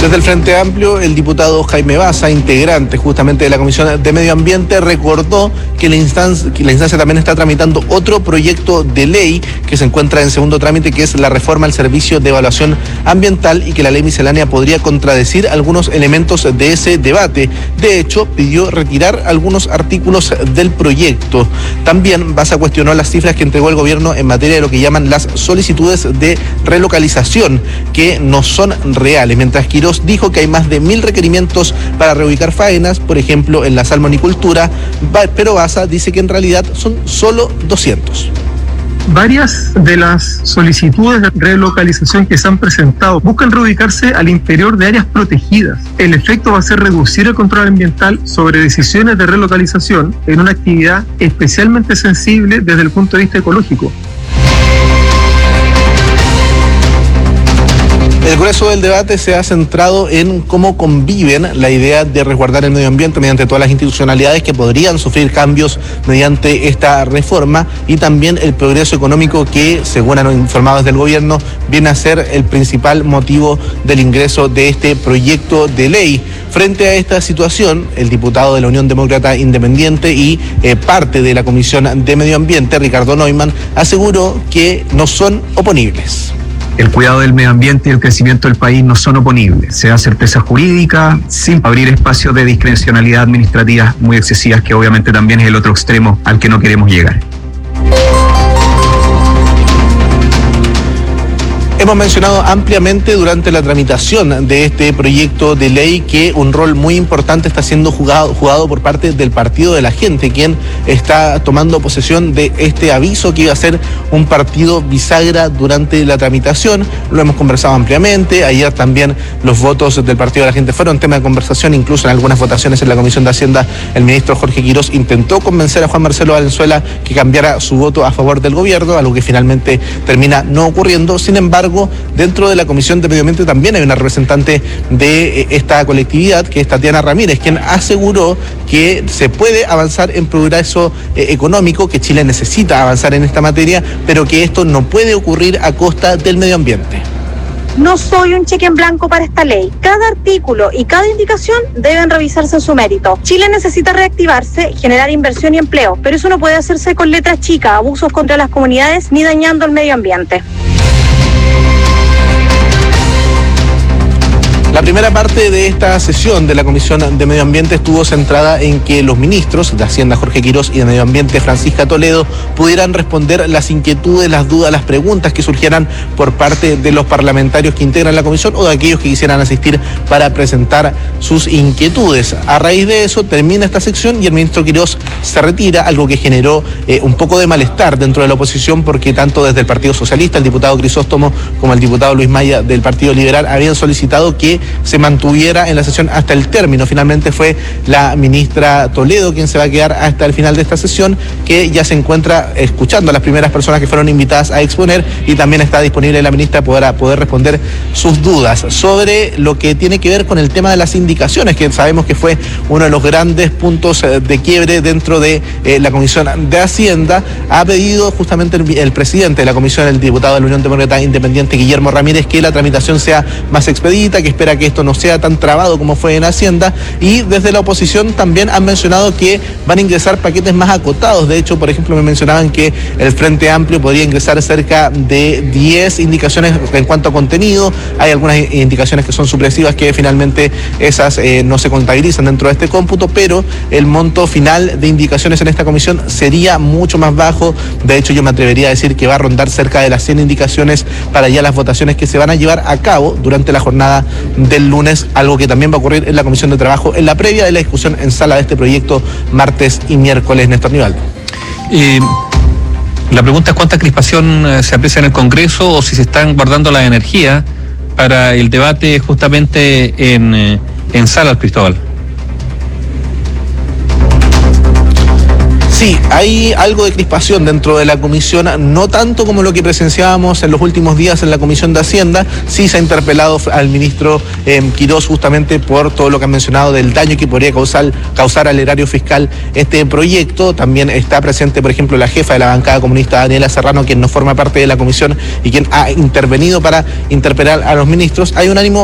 Desde el Frente Amplio, el diputado Jaime Baza, integrante justamente de la Comisión de Medio Ambiente, recordó que la instancia también está tramitando otro proyecto de ley que se encuentra en segundo trámite, que es la reforma al Servicio de Evaluación Ambiental, y que la ley miscelánea podría contradecir algunos elementos de ese debate. De hecho, pidió retirar algunos artículos del proyecto. También Baza cuestionó las cifras que entregó el gobierno en materia de lo que llaman las solicitudes de relocalización, que no son reales, mientras Quirós dijo que hay más de 1.000 requerimientos para reubicar faenas, por ejemplo en la salmonicultura, pero Baza dice que en realidad son solo 200. Varias de las solicitudes de relocalización que se han presentado buscan reubicarse al interior de áreas protegidas. El efecto va a ser reducir el control ambiental sobre decisiones de relocalización en una actividad especialmente sensible desde el punto de vista ecológico. El grueso del debate se ha centrado en cómo conviven la idea de resguardar el medio ambiente mediante todas las institucionalidades que podrían sufrir cambios mediante esta reforma, y también el progreso económico que, según han informado desde el gobierno, viene a ser el principal motivo del ingreso de este proyecto de ley. Frente a esta situación, el diputado de la Unión Demócrata Independiente y parte de la Comisión de Medio Ambiente, Ricardo Neumann, aseguró que no son oponibles. El cuidado del medio ambiente y el crecimiento del país no son oponibles. Se da certeza jurídica sin abrir espacios de discrecionalidad administrativa muy excesivas, que obviamente también es el otro extremo al que no queremos llegar. Hemos mencionado ampliamente durante la tramitación de este proyecto de ley que un rol muy importante está siendo jugado por parte del Partido de la Gente, quien está tomando posesión de este aviso que iba a ser un partido bisagra durante la tramitación. Lo hemos conversado ampliamente. Ayer también los votos del Partido de la Gente fueron tema de conversación, incluso en algunas votaciones en la Comisión de Hacienda el ministro Jorge Quirós intentó convencer a Juan Marcelo Valenzuela que cambiara su voto a favor del gobierno, algo que finalmente termina no ocurriendo. Sin embargo, dentro de la Comisión de Medio Ambiente también hay una representante de esta colectividad, que es Tatiana Ramírez, quien aseguró que se puede avanzar en progreso económico, que Chile necesita avanzar en esta materia, pero que esto no puede ocurrir a costa del medio ambiente. No soy un cheque en blanco para esta ley. Cada artículo y cada indicación deben revisarse en su mérito. Chile necesita reactivarse, generar inversión y empleo, pero eso no puede hacerse con letras chicas, abusos contra las comunidades ni dañando el medio ambiente. La primera parte de esta sesión de la Comisión de Medio Ambiente estuvo centrada en que los ministros de Hacienda, Jorge Quirós, y de Medio Ambiente, Francisca Toledo, pudieran responder las inquietudes, las dudas, las preguntas que surgieran por parte de los parlamentarios que integran la comisión o de aquellos que quisieran asistir para presentar sus inquietudes. A raíz de eso termina esta sección y el ministro Quirós se retira, algo que generó un poco de malestar dentro de la oposición, porque tanto desde el Partido Socialista, el diputado Crisóstomo, como el diputado Luis Maya del Partido Liberal habían solicitado que se mantuviera en la sesión hasta el término. Finalmente fue la ministra Toledo quien se va a quedar hasta el final de esta sesión, que ya se encuentra escuchando a las primeras personas que fueron invitadas a exponer, y también está disponible la ministra para poder responder sus dudas sobre lo que tiene que ver con el tema de las indicaciones, que sabemos que fue uno de los grandes puntos de quiebre dentro de la Comisión de Hacienda. Ha pedido justamente el presidente de la comisión, el diputado de la Unión Demócrata Independiente, Guillermo Ramírez, que la tramitación sea más expedita, que espera que esto no sea tan trabado como fue en Hacienda, y desde la oposición también han mencionado que van a ingresar paquetes más acotados. De hecho, por ejemplo, me mencionaban que el Frente Amplio podría ingresar cerca de 10 indicaciones en cuanto a contenido. Hay algunas indicaciones que son supresivas, que finalmente esas no se contabilizan dentro de este cómputo, pero el monto final de indicaciones en esta comisión sería mucho más bajo. De hecho, yo me atrevería a decir que va a rondar cerca de las 100 indicaciones para ya las votaciones que se van a llevar a cabo durante la jornada del lunes, algo que también va a ocurrir en la Comisión de Trabajo en la previa de la discusión en sala de este proyecto martes y miércoles. Néstor Nivaldo. La pregunta es cuánta crispación se aprecia en el Congreso, o si se están guardando la energía para el debate justamente en sala, Cristóbal. Sí, hay algo de crispación dentro de la comisión, no tanto como lo que presenciábamos en los últimos días en la Comisión de Hacienda. Sí se ha interpelado al ministro Quirós justamente por todo lo que han mencionado del daño que podría causar al erario fiscal este proyecto. También está presente, por ejemplo, la jefa de la bancada comunista, Daniela Serrano, quien no forma parte de la comisión y quien ha intervenido para interpelar a los ministros. Hay un ánimo